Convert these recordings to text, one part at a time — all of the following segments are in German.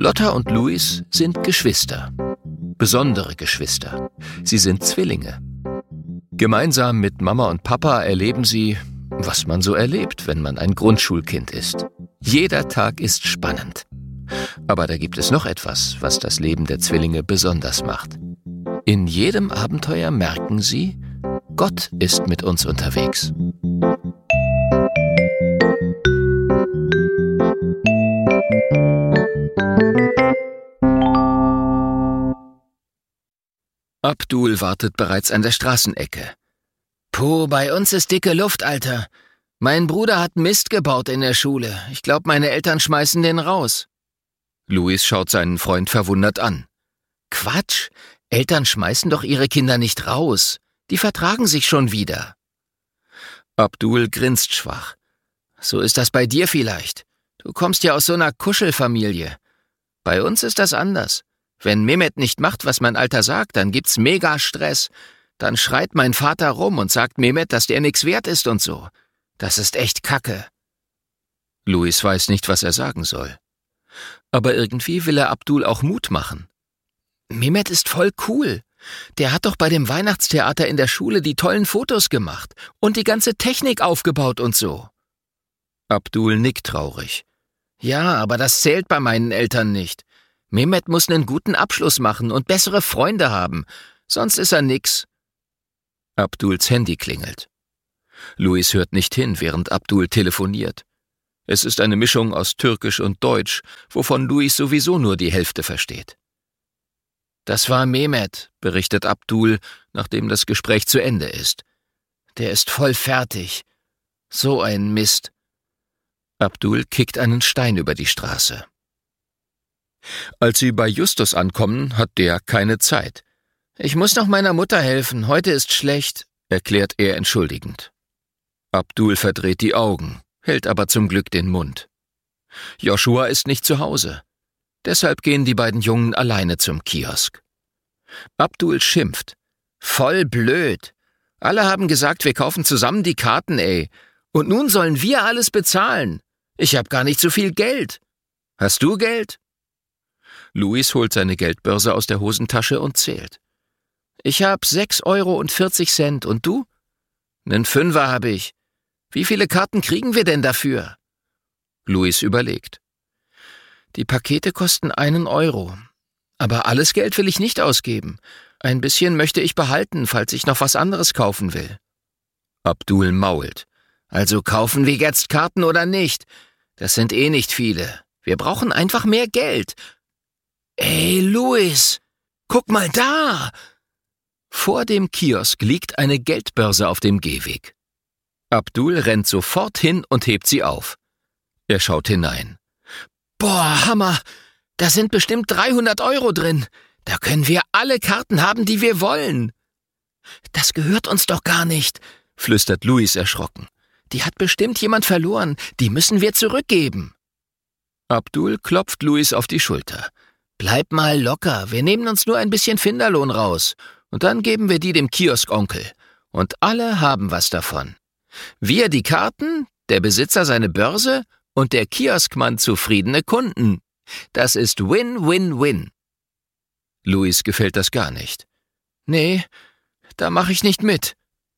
Lotta und Luis sind Geschwister. Besondere Geschwister. Sie sind Zwillinge. Gemeinsam mit Mama und Papa erleben sie, was man so erlebt, wenn man ein Grundschulkind ist. Jeder Tag ist spannend. Aber da gibt es noch etwas, was das Leben der Zwillinge besonders macht. In jedem Abenteuer merken sie, Gott ist mit uns unterwegs. Abdul wartet bereits an der Straßenecke. Puh, bei uns ist dicke Luft, Alter. Mein Bruder hat Mist gebaut in der Schule. Ich glaube, meine Eltern schmeißen den raus. Luis schaut seinen Freund verwundert an. Quatsch, Eltern schmeißen doch ihre Kinder nicht raus. Die vertragen sich schon wieder. Abdul grinst schwach. So ist das bei dir vielleicht. Du kommst ja aus so einer Kuschelfamilie. Bei uns ist das anders. Wenn Mehmet nicht macht, was mein Alter sagt, dann gibt's mega Stress. Dann schreit mein Vater rum und sagt Mehmet, dass der nix wert ist und so. Das ist echt Kacke. Luis weiß nicht, was er sagen soll. Aber irgendwie will er Abdul auch Mut machen. Mehmet ist voll cool. Der hat doch bei dem Weihnachtstheater in der Schule die tollen Fotos gemacht und die ganze Technik aufgebaut und so. Abdul nickt traurig. Ja, aber das zählt bei meinen Eltern nicht. Mehmet muss einen guten Abschluss machen und bessere Freunde haben, sonst ist er nix. Abduls Handy klingelt. Luis hört nicht hin, während Abdul telefoniert. Es ist eine Mischung aus Türkisch und Deutsch, wovon Luis sowieso nur die Hälfte versteht. Das war Mehmet, berichtet Abdul, nachdem das Gespräch zu Ende ist. Der ist voll fertig. So ein Mist. Abdul kickt einen Stein über die Straße. Als sie bei Justus ankommen, hat der keine Zeit. Ich muss noch meiner Mutter helfen, heute ist schlecht, erklärt er entschuldigend. Abdul verdreht die Augen, hält aber zum Glück den Mund. Joshua ist nicht zu Hause. Deshalb gehen die beiden Jungen alleine zum Kiosk. Abdul schimpft. Voll blöd. Alle haben gesagt, wir kaufen zusammen die Karten, ey. Und nun sollen wir alles bezahlen. Ich hab gar nicht so viel Geld. Hast du Geld? Luis holt seine Geldbörse aus der Hosentasche und zählt. Ich hab 6,40 € und du? Nen Fünfer hab ich. Wie viele Karten kriegen wir denn dafür? Luis überlegt. Die Pakete kosten 1 €. Aber alles Geld will ich nicht ausgeben. Ein bisschen möchte ich behalten, falls ich noch was anderes kaufen will. Abdul mault. Also kaufen wir jetzt Karten oder nicht? Das sind eh nicht viele. Wir brauchen einfach mehr Geld. Ey, Luis, guck mal da! Vor dem Kiosk liegt eine Geldbörse auf dem Gehweg. Abdul rennt sofort hin und hebt sie auf. Er schaut hinein. Boah, Hammer! Da sind bestimmt 300 € drin. Da können wir alle Karten haben, die wir wollen. Das gehört uns doch gar nicht, flüstert Luis erschrocken. Die hat bestimmt jemand verloren. Die müssen wir zurückgeben. Abdul klopft Luis auf die Schulter. Bleib mal locker, wir nehmen uns nur ein bisschen Finderlohn raus. Und dann geben wir die dem Kioskonkel. Und alle haben was davon. Wir die Karten, der Besitzer seine Börse und der Kioskmann zufriedene Kunden. Das ist Win-Win-Win. Luis gefällt das gar nicht. Nee, da mache ich nicht mit.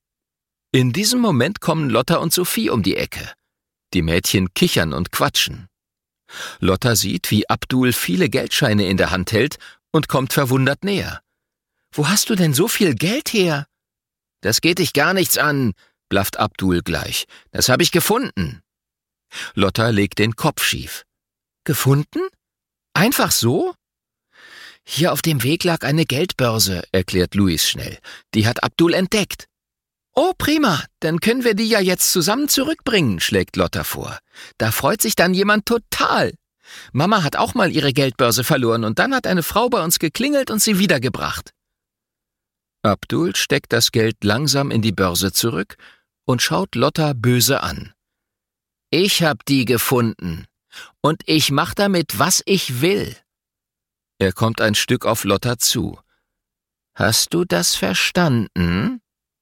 In diesem Moment kommen Lotta und Sophie um die Ecke. Die Mädchen kichern und quatschen. Lotta sieht, wie Abdul viele Geldscheine in der Hand hält und kommt verwundert näher. »Wo hast du denn so viel Geld her?« »Das geht dich gar nichts an«, blafft Abdul gleich. »Das habe ich gefunden.« Lotta legt den Kopf schief. »Gefunden? Einfach so?« »Hier auf dem Weg lag eine Geldbörse«, erklärt Luis schnell. »Die hat Abdul entdeckt.« »Oh, prima, dann können wir die ja jetzt zusammen zurückbringen«, schlägt Lotta vor. »Da freut sich dann jemand total. Mama hat auch mal ihre Geldbörse verloren und dann hat eine Frau bei uns geklingelt und sie wiedergebracht.« Abdul steckt das Geld langsam in die Börse zurück und schaut Lotta böse an. »Ich hab die gefunden und ich mach damit, was ich will.« Er kommt ein Stück auf Lotta zu. »Hast du das verstanden?«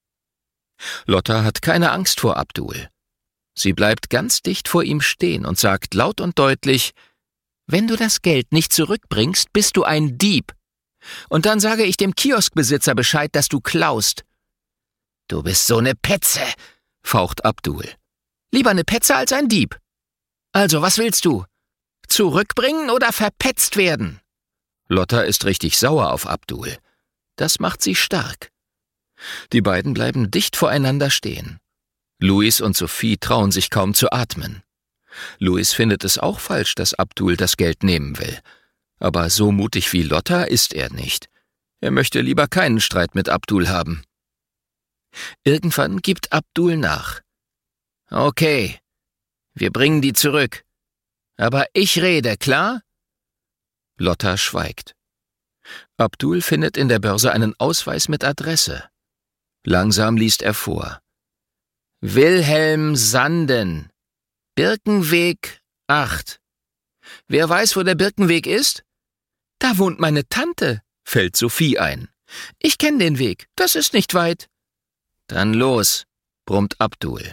Lotta hat keine Angst vor Abdul. Sie bleibt ganz dicht vor ihm stehen und sagt laut und deutlich, Wenn du das Geld nicht zurückbringst, bist du ein Dieb. Und dann sage ich dem Kioskbesitzer Bescheid, dass du klaust. Du bist so eine Petze, faucht Abdul. Lieber eine Petze als ein Dieb. Also, was willst du? Zurückbringen oder verpetzt werden? Lotta ist richtig sauer auf Abdul. Das macht sie stark. Die beiden bleiben dicht voreinander stehen. Luis und Sophie trauen sich kaum zu atmen. Luis findet es auch falsch, dass Abdul das Geld nehmen will. Aber so mutig wie Lotta ist er nicht. Er möchte lieber keinen Streit mit Abdul haben. Irgendwann gibt Abdul nach. Okay, wir bringen die zurück. Aber ich rede, klar? Lotta schweigt. Abdul findet in der Börse einen Ausweis mit Adresse. Langsam liest er vor. Wilhelm Sanden, Birkenweg 8. Wer weiß, wo der Birkenweg ist? Da wohnt meine Tante, fällt Sophie ein. Ich kenne den Weg, das ist nicht weit. Dann los, brummt Abdul.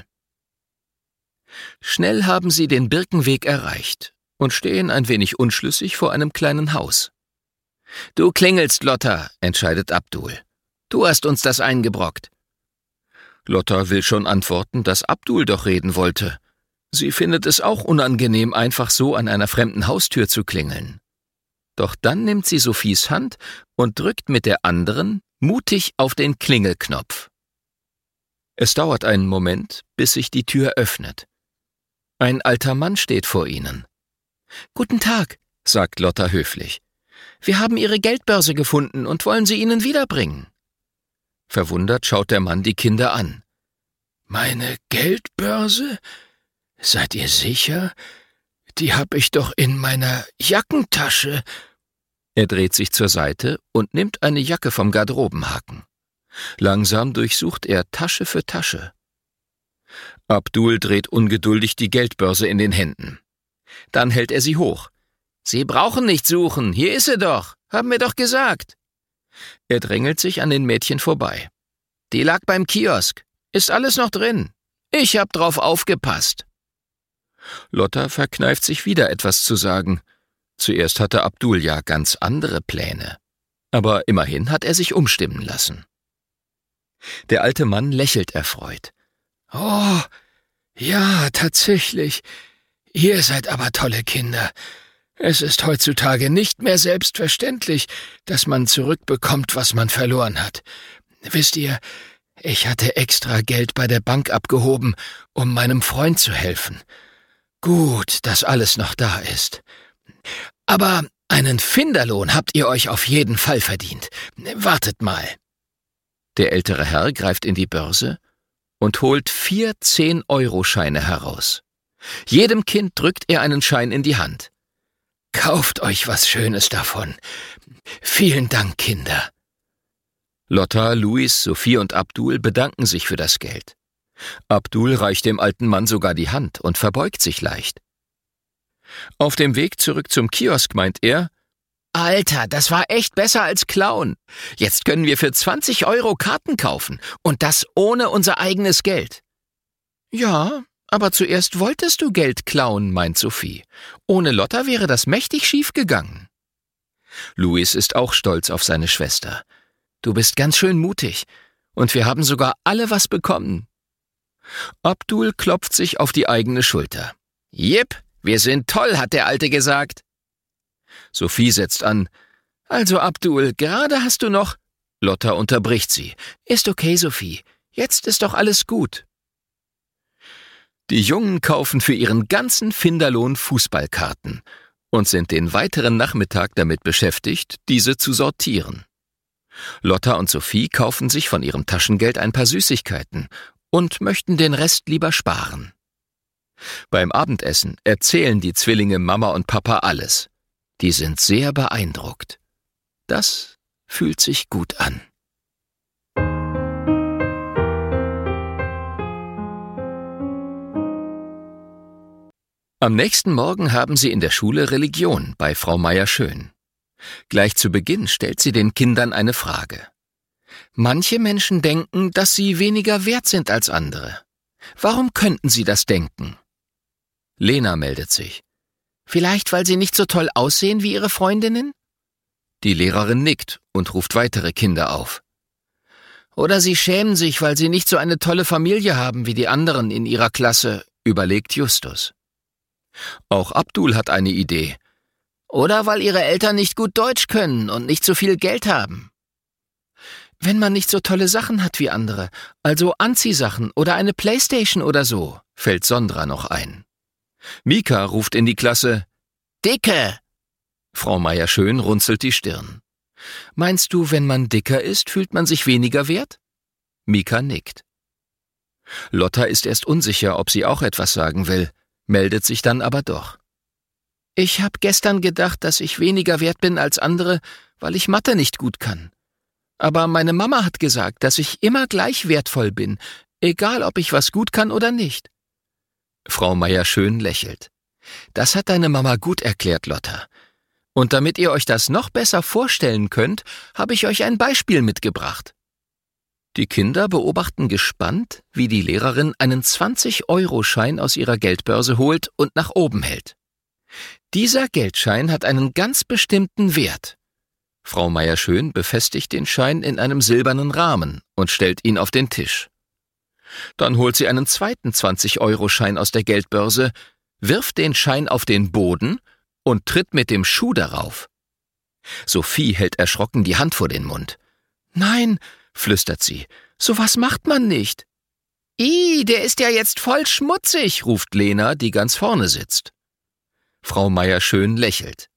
Schnell haben sie den Birkenweg erreicht und stehen ein wenig unschlüssig vor einem kleinen Haus. Du klingelst, Lotta, entscheidet Abdul. Du hast uns das eingebrockt. Lotta will schon antworten, dass Abdul doch reden wollte. Sie findet es auch unangenehm, einfach so an einer fremden Haustür zu klingeln. Doch dann nimmt sie Sophies Hand und drückt mit der anderen mutig auf den Klingelknopf. Es dauert einen Moment, bis sich die Tür öffnet. Ein alter Mann steht vor ihnen. »Guten Tag«, sagt Lotta höflich. »Wir haben Ihre Geldbörse gefunden und wollen sie Ihnen wiederbringen.« Verwundert schaut der Mann die Kinder an. »Meine Geldbörse? Seid ihr sicher? Die hab ich doch in meiner Jackentasche.« Er dreht sich zur Seite und nimmt eine Jacke vom Garderobenhaken. Langsam durchsucht er Tasche für Tasche. Abdul dreht ungeduldig die Geldbörse in den Händen. Dann hält er sie hoch. »Sie brauchen nicht suchen, hier ist sie doch, haben wir doch gesagt.« Er drängelt sich an den Mädchen vorbei. »Die lag beim Kiosk, ist alles noch drin. Ich hab drauf aufgepasst.« Lotta verkneift sich wieder etwas zu sagen. Zuerst hatte Abdul ja ganz andere Pläne. Aber immerhin hat er sich umstimmen lassen. Der alte Mann lächelt erfreut. »Oh, ja, tatsächlich. Ihr seid aber tolle Kinder. Es ist heutzutage nicht mehr selbstverständlich, dass man zurückbekommt, was man verloren hat. Wisst ihr, ich hatte extra Geld bei der Bank abgehoben, um meinem Freund zu helfen. Gut, dass alles noch da ist. Aber einen Finderlohn habt ihr euch auf jeden Fall verdient. Wartet mal.« Der ältere Herr greift in die Börse und holt 4 10-Euro-Scheine heraus. Jedem Kind drückt er einen Schein in die Hand. »Kauft euch was Schönes davon. Vielen Dank, Kinder.« Lotta, Luis, Sophie und Abdul bedanken sich für das Geld. Abdul reicht dem alten Mann sogar die Hand und verbeugt sich leicht. Auf dem Weg zurück zum Kiosk meint er, »Alter, das war echt besser als klauen. Jetzt können wir für 20 Euro Karten kaufen und das ohne unser eigenes Geld.« »Ja, aber zuerst wolltest du Geld klauen«, meint Sophie. »Ohne Lotta wäre das mächtig schief gegangen.« Luis ist auch stolz auf seine Schwester. »Du bist ganz schön mutig und wir haben sogar alle was bekommen.« Abdul klopft sich auf die eigene Schulter. »Jipp, wir sind toll«, hat der Alte gesagt. Sophie setzt an. »Also Abdul, gerade hast du noch...« Lotta unterbricht sie. »Ist okay, Sophie. Jetzt ist doch alles gut.« Die Jungen kaufen für ihren ganzen Finderlohn Fußballkarten und sind den weiteren Nachmittag damit beschäftigt, diese zu sortieren. Lotta und Sophie kaufen sich von ihrem Taschengeld ein paar Süßigkeiten und möchten den Rest lieber sparen. Beim Abendessen erzählen die Zwillinge Mama und Papa alles. Die sind sehr beeindruckt. Das fühlt sich gut an. Am nächsten Morgen haben sie in der Schule Religion bei Frau Meier-Schön. Gleich zu Beginn stellt sie den Kindern eine Frage. Manche Menschen denken, dass sie weniger wert sind als andere. Warum könnten sie das denken? Lena meldet sich. Vielleicht, weil sie nicht so toll aussehen wie ihre Freundinnen? Die Lehrerin nickt und ruft weitere Kinder auf. Oder sie schämen sich, weil sie nicht so eine tolle Familie haben wie die anderen in ihrer Klasse, überlegt Justus. Auch Abdul hat eine Idee. Oder weil ihre Eltern nicht gut Deutsch können und nicht so viel Geld haben. Wenn man nicht so tolle Sachen hat wie andere, also Anziehsachen oder eine Playstation oder so, fällt Sondra noch ein. Mika ruft in die Klasse: Dicke! Frau Meier-Schön runzelt die Stirn. Meinst du, wenn man dicker ist, fühlt man sich weniger wert? Mika nickt. Lotta ist erst unsicher, ob sie auch etwas sagen will, meldet sich dann aber doch. Ich habe gestern gedacht, dass ich weniger wert bin als andere, weil ich Mathe nicht gut kann. Aber meine Mama hat gesagt, dass ich immer gleich wertvoll bin, egal ob ich was gut kann oder nicht. Frau Meier-Schön lächelt. Das hat deine Mama gut erklärt, Lotta. Und damit ihr euch das noch besser vorstellen könnt, habe ich euch ein Beispiel mitgebracht. Die Kinder beobachten gespannt, wie die Lehrerin einen 20-Euro-Schein aus ihrer Geldbörse holt und nach oben hält. Dieser Geldschein hat einen ganz bestimmten Wert. Frau Meier-Schön befestigt den Schein in einem silbernen Rahmen und stellt ihn auf den Tisch. Dann holt sie einen zweiten 20-Euro-Schein aus der Geldbörse, wirft den Schein auf den Boden und tritt mit dem Schuh darauf. Sophie hält erschrocken die Hand vor den Mund. »Nein«, flüstert sie, »sowas macht man nicht.« Der ist ja jetzt voll schmutzig«, ruft Lena, die ganz vorne sitzt. Frau Meier-Schön lächelt.